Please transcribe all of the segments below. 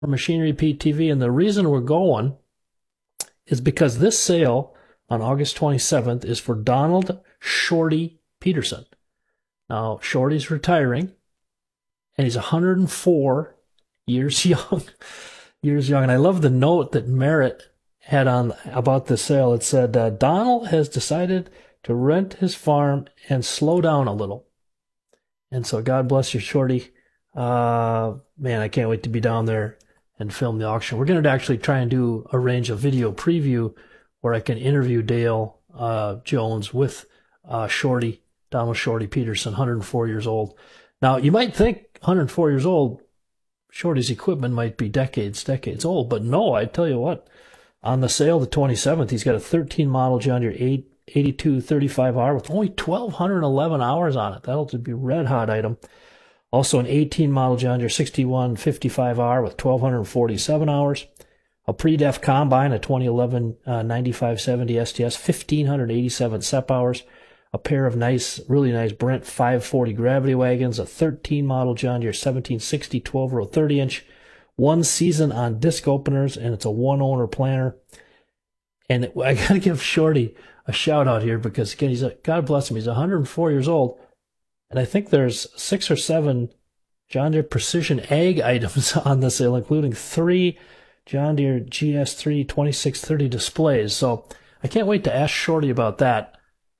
Machinery Pete TV, and the reason we're going is because this sale on August 27th is for Donald Shorty Peterson. Now, Shorty's retiring, and he's 104 years young. And I love the note that Merritt had on about the sale. It said, Donald has decided to rent his farm and slow down a little. And so God bless you, Shorty. Man, I can't wait to be down there and film the auction. We're going to actually try and arrange a video preview where I can interview Dale Jones with Shorty, Donald Shorty Peterson, 104 years old. Now, you might think 104 years old, Shorty's equipment might be decades old, but no, I tell you what, on the sale the 27th, he's got a 13 model John Deere 8235R with only 1,211 hours on it. That'll be a red hot item. Also an 18 model John Deere 6155R with 1,247 hours. A pre-def combine, a 2011 9570 STS, 1,587 SEP hours. A pair of really nice Brent 540 gravity wagons, a 13 model John Deere 1760 12-row 30-inch, one season on disc openers, and it's a one-owner planter. And I got to give Shorty a shout-out here because, again, God bless him, he's 104 years old. And I think there's 6 or 7 John Deere Precision Ag items on the sale, including 3 John Deere GS3 2630 displays. So I can't wait to ask Shorty about that.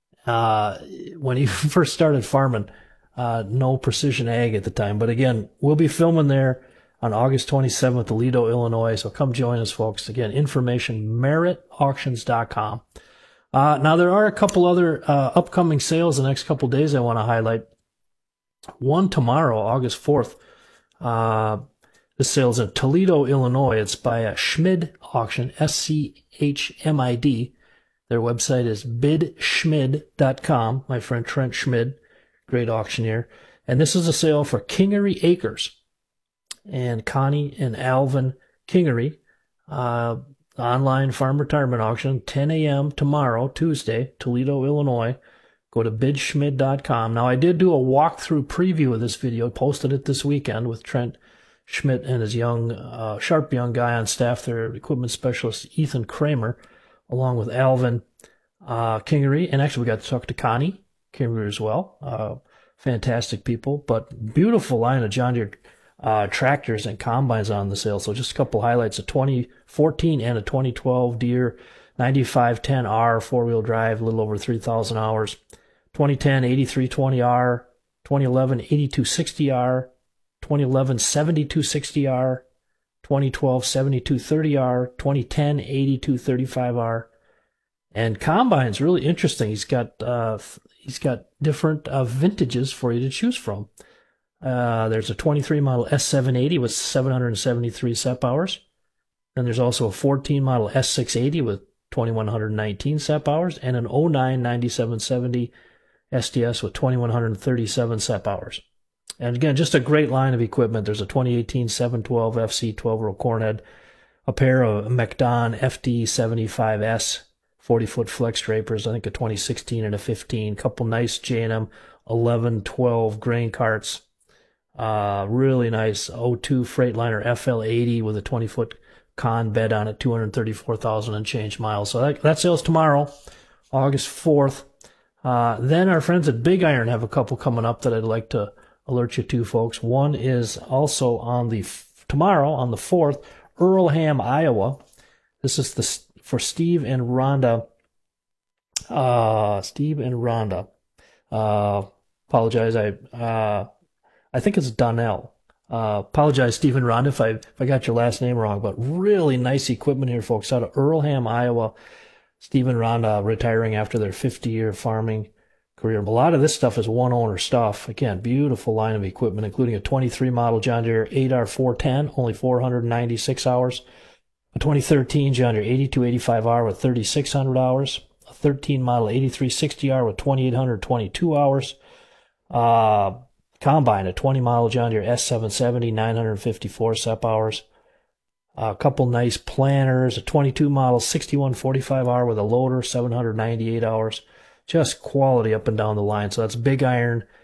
When he first started farming, no Precision Ag at the time. But again, we'll be filming there on August 27th, Toledo, Illinois. So come join us, folks. Again, information, merrittauctions.com. Now, there are a couple other upcoming sales the next couple days I want to highlight. One tomorrow, August 4th. This sale's in Toledo, Illinois. It's by Schmid Auction, SCHMID. Their website is bidschmid.com. My friend Trent Schmid, great auctioneer. And this is a sale for Kingery Acres. And Connie and Alvin Kingery, online farm retirement auction, 10 a.m. tomorrow, Tuesday, Toledo, Illinois. Go to bidschmid.com. Now, I did do a walkthrough preview of this video, posted it this weekend with Trent Schmidt and his young, sharp young guy on staff, their equipment specialist, Ethan Kramer, along with Alvin Kingery. And actually, we got to talk to Connie Kingery as well. Fantastic people, but beautiful line of John Deere tractors and combines on the sale. So just a couple highlights, a 2014 and a 2012 Deere 9510R four-wheel drive, a little over 3,000 hours. 2010 8320R, 2011 8260R, 2011 7260R, 2012 7230R, 2010 8235R. And combine's really interesting. He's got different vintages for you to choose from. There's a 23 model S780 with 773 SEP hours. Then there's also a 14 model S680 with 2,119 SEP hours, and an 09 9770 STS with 2,137 SEP hours. And again, just a great line of equipment. There's a 2018 712 FC 12-row cornhead, a pair of MacDon FD75S 40-foot flex drapers, I think a 2016 and a 15, couple nice J&M 11, 12 grain carts, really nice 02 Freightliner FL80 with a 20-foot con bed on it, 234,000 and change miles. So that sale's tomorrow, August 4th. Then our friends at Big Iron have a couple coming up that I'd like to alert you to, folks. One is also on tomorrow on the 4th, Earlham, Iowa. This is for Steve and Rhonda. Apologize. I think it's Donnell. Apologize, Steve and Rhonda, if I got your last name wrong, but really nice equipment here, folks, out of Earlham, Iowa. Steve and Rhonda retiring after their 50-year farming career. A lot of this stuff is one-owner stuff. Again, beautiful line of equipment, including a 23 model John Deere 8R410, only 496 hours. A 2013 John Deere 8285R with 3,600 hours. A 13 model 8360R with 2,822 hours. Combine, a 20 model John Deere S770, 954 SEP hours. A couple nice planters, a 22 model 6145R with a loader, 798 hours. Just quality up and down the line. So that's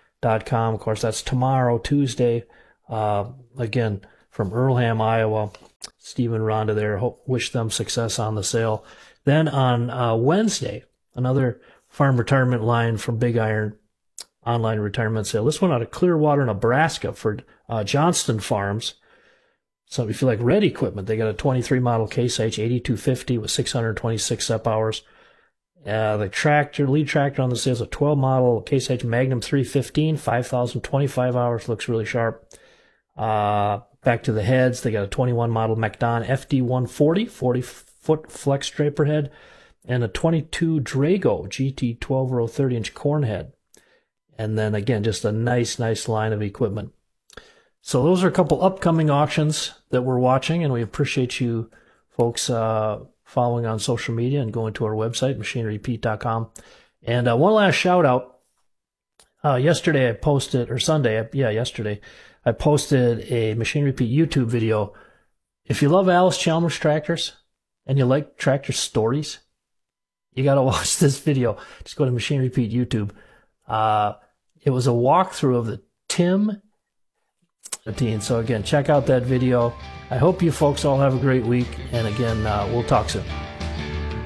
bigiron.com. Of course, that's tomorrow, Tuesday. Again, from Earlham, Iowa. Steve and Rhonda there. Wish them success on the sale. Then on Wednesday, another farm retirement line from Big Iron online retirement sale. This one out of Clearwater, Nebraska for Johnston Farms. So if you like red equipment, they got a 23 model Case IH 8250 with 626 step hours. The lead tractor on the sale is a 12 model Case IH Magnum 315, 5,025 hours. Looks really sharp. Back to the heads, they got a 21 model MacDon FD 140, 40-foot flex draper head, and a 22 Drago GT 12 row 30-inch corn head. And then again, just a nice line of equipment. So those are a couple upcoming auctions that we're watching, and we appreciate you folks following on social media and going to our website, machinerypete.com. And one last shout out. Yesterday I posted, or Sunday, yesterday, I posted a Machinery Pete YouTube video. If you love Allis Chalmers tractors and you like tractor stories, you got to watch this video. Just go to Machinery Pete YouTube. It was a walkthrough of the Tim 15. So again, check out that video. I hope you folks all have a great week. And again, we'll talk soon.